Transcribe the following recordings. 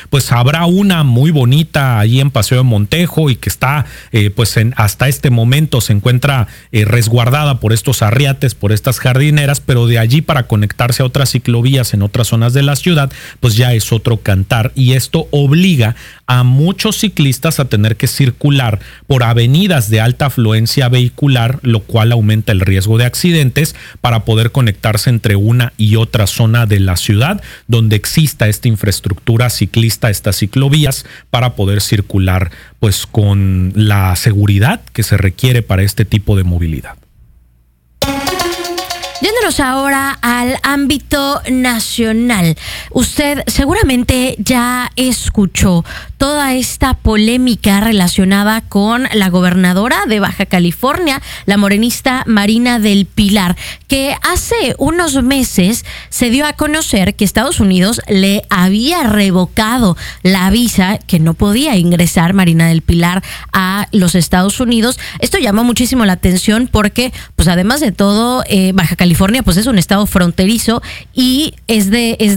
pues habrá una muy bonita ahí en Paseo de Montejo y que está hasta este momento se encuentra resguardada por estos arriates, por estas jardineras, pero de allí para conectarse a otras ciclovías en otras zonas de la ciudad, pues ya es otro cantar, y esto obliga a muchos ciclistas a tener que circular por avenidas de alta afluencia vehicular, lo cual aumenta el riesgo de accidentes para poder conectarse entre una y otra zona de la ciudad donde exista esta infraestructura ciclista, estas ciclovías, para poder circular pues con la seguridad que se requiere para este tipo de movilidad. Yéndonos ahora al ámbito nacional. Usted seguramente ya escuchó toda esta polémica relacionada con la gobernadora de Baja California, la morenista Marina del Pilar, que hace unos meses se dio a conocer que Estados Unidos le había revocado la visa, que no podía ingresar Marina del Pilar a los Estados Unidos. Esto llamó muchísimo la atención porque, pues además de todo, Baja California pues es un estado fronterizo y es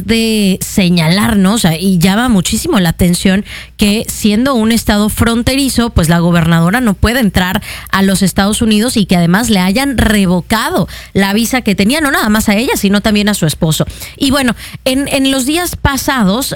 de señalarnos, y llama muchísimo la atención que siendo un estado fronterizo, pues la gobernadora no puede entrar a los Estados Unidos y que además le hayan revocado la visa que tenía, no nada más a ella, sino también a su esposo. Y bueno, en los días pasados,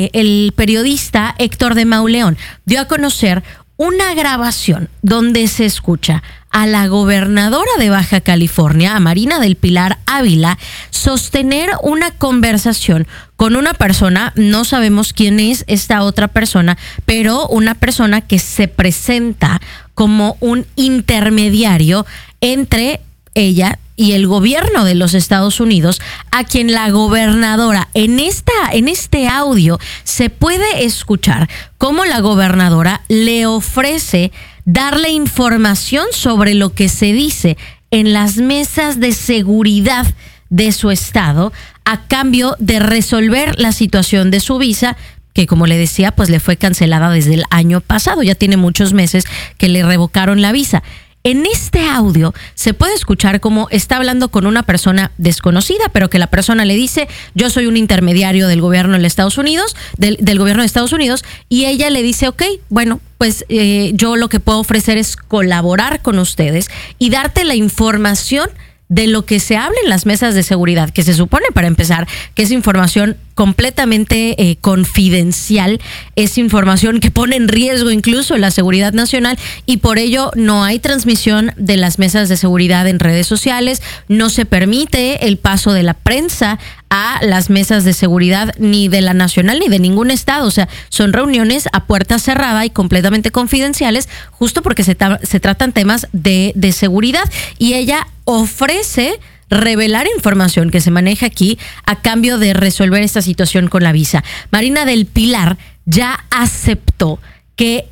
el periodista Héctor de Mauleón dio a conocer una grabación donde se escucha a la gobernadora de Baja California, a Marina del Pilar Ávila, sostener una conversación con una persona, no sabemos quién es esta otra persona, pero una persona que se presenta como un intermediario entre ella y el gobierno de los Estados Unidos, a quien la gobernadora, en este audio se puede escuchar cómo la gobernadora le ofrece darle información sobre lo que se dice en las mesas de seguridad de su estado a cambio de resolver la situación de su visa, que como le decía, pues le fue cancelada desde el año pasado. Ya tiene muchos meses que le revocaron la visa. En este audio se puede escuchar cómo está hablando con una persona desconocida, pero que la persona le dice: yo soy un intermediario del gobierno de Estados Unidos, del gobierno de Estados Unidos, y ella le dice: ok, bueno, pues yo lo que puedo ofrecer es colaborar con ustedes y darte la información de lo que se habla en las mesas de seguridad, que se supone, para empezar, que es información completamente confidencial, es información que pone en riesgo incluso la seguridad nacional, y por ello no hay transmisión de las mesas de seguridad en redes sociales, no se permite el paso de la prensa a las mesas de seguridad ni de la nacional ni de ningún estado. O sea, son reuniones a puerta cerrada y completamente confidenciales, justo porque se tratan temas de seguridad, y ella ofrece revelar información que se maneja aquí a cambio de resolver esta situación con la visa. Marina del Pilar ya aceptó que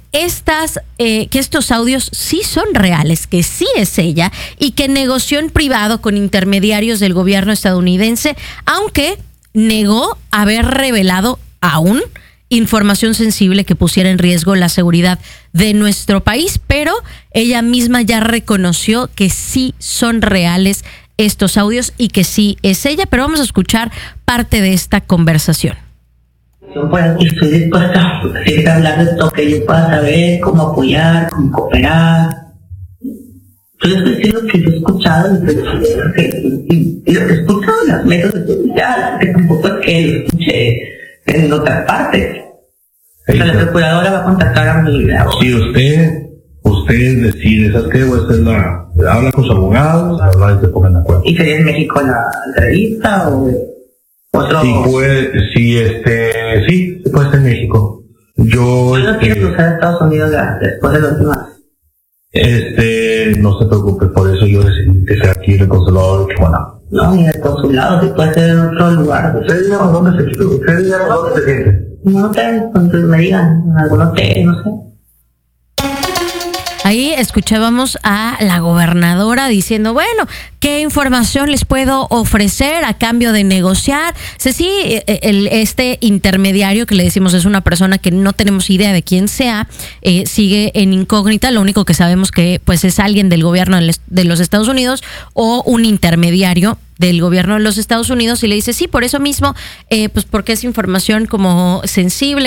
estos audios sí son reales, que sí es ella, y que negoció en privado con intermediarios del gobierno estadounidense, aunque negó haber revelado aún información sensible que pusiera en riesgo la seguridad de nuestro país, pero ella misma ya reconoció que sí son reales estos audios y que sí es ella. Pero vamos a escuchar parte de esta conversación. Yo pues estoy dispuesta a seguir hablando de todo que yo pueda saber, cómo apoyar, cómo cooperar. Yo estoy diciendo que yo he escuchado y lo que he escuchado en las mesas de seguridad, que tampoco es que lo escuché en otras partes. O sea, la procuradora va a contactar a mi abogado. Si usted decide, ¿sabes qué? Habla con su abogado, habla y se pongan de acuerdo. ¿Y sería en México la entrevista o otro? Sí, se puede estar en México. Yo no quiero cruzar a Estados Unidos después de los demás. No se preocupe, por eso yo decidí que sea aquí en el consulado de Tijuana. No, ni el consulado, si puede ser en otro lugar. ¿Usted diga dónde se siente? No sé, cuando me digan, en algún hotel, no sé. Ahí escuchábamos a la gobernadora diciendo, bueno, ¿qué información les puedo ofrecer a cambio de negociar? Sí, este intermediario que le decimos es una persona que no tenemos idea de quién sea, sigue en incógnita. Lo único que sabemos que pues es alguien del gobierno de los Estados Unidos o un intermediario del gobierno de los Estados Unidos, y le dice sí, por eso mismo, pues porque es información como sensible,